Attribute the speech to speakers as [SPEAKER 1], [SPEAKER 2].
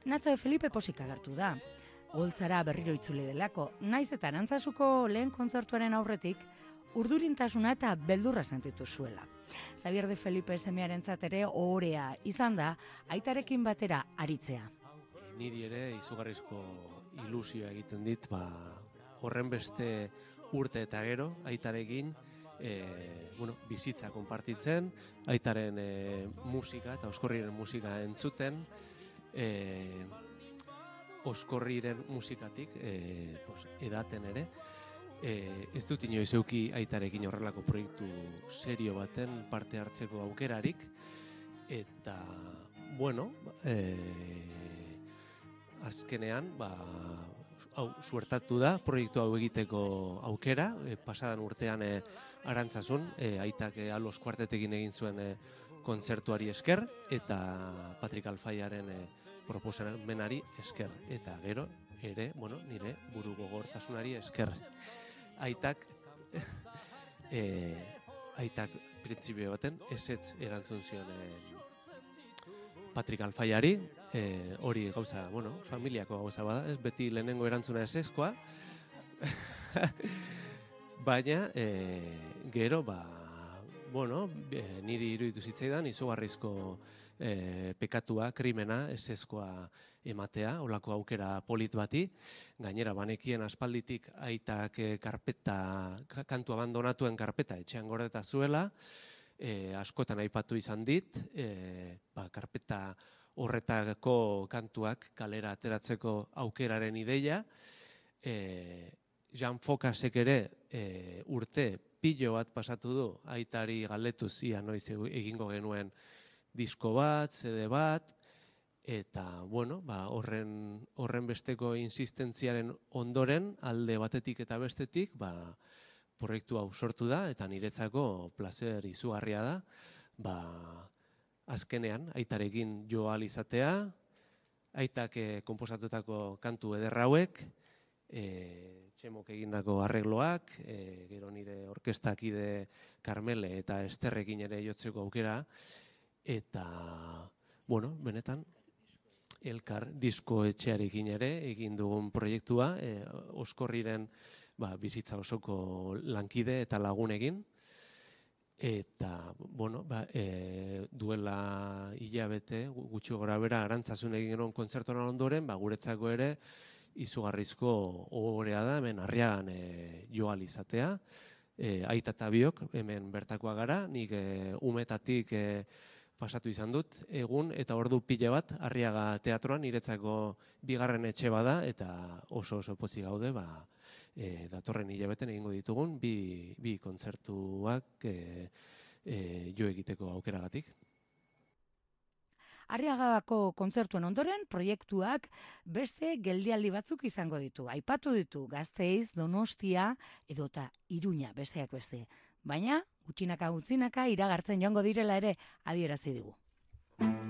[SPEAKER 1] Natzo de Felipe posik agertu da. Goltzara berriro itzuli delako, naiz eta Arantzasuko lehen kontzertuaren aurretik, urdurintasuna eta beldurra sentitu zuela. Xabier de Felipe semearentzat ere ohorea izan da, aitarekin batera aritzea.
[SPEAKER 2] Niri ere izugarrizko ilusioa egiten dit, horren beste urte eta gero, aitarekin, bizitza konpartitzen, aitaren musika eta Oskorriren musika entzuten, Oskorriren musikatik edaten ere. Ez dut inoiz euki aitarekin horrelako proiektu serio baten parte hartzeko aukerarik, eta, azkenean, suertatu da proiektu hau egiteko aukera, pasadan urtean Arantzasun, aitak Alos Kuartetekin egin zuen kontzertuari esker, eta Patrik Alfaiaren proposamenari esker, eta gero ere, nire buru gogortasunari esker. Aitak printzipio baten ezetz erantzun zion Patrik Alfaiari, hori gauza, familiako gauza bada, ez beti lehenengo erantzuna ezezkoa, baina gero, niri iruditu zitzaidan izugarrizko pekatua, krimena, ezezkoa ematea, olako aukera polit bati. Gainera, banekien aspalditik aitak kantu abandonatuen karpeta etxean gordeta zuela, askotan aipatu izan dit, karpeta horretako kantuak kalera ateratzeko aukeraren ideia. Jan Fokasek ere urte pilo bat pasatu du aitari galdetuz ia noiz egingo genuen disko bat, CD bat, eta horren besteko insistentziaren ondoren alde batetik eta bestetik proiektu hau sortu da, eta niretzako plazer izugarria da, azkenean aitarekin jo ahal izatea, aitak konposatutako kantu ederra hauek, Txemok egindako arregloak, gero nire orkestakide Karmele eta Esterrekin ere jotzeko aukera, eta, benetan, elkar disko etxearekin ere egin dugun proiektua, Oskorriren bizitza osoko lankide eta lagunekin, eta, duela hilabete, gutxi gora bera, Arantzasun egin genuen kontzertuan ondoren, guretzako ere, izugarrizko ohorea da, hemen Arriagan jo ahal izatea, aita eta biok, hemen bertakoa gara, nik umetatik pasatu izan dut, egun eta ordu pile bat Arriaga teatroan niretzako bigarren etxe bada, eta oso pozik gaude, datorren hilabeten egingo ditugun, bi kontzertuak jo egiteko aukeragatik.
[SPEAKER 1] Arriagako kontzertuen ondoren, proiektuak beste geldialdi batzuk izango ditu. Aipatu ditu Gasteiz, Donostia edota Iruña besteak beste. Baina, gutxinaka iragartzen joango direla ere adierazi digu.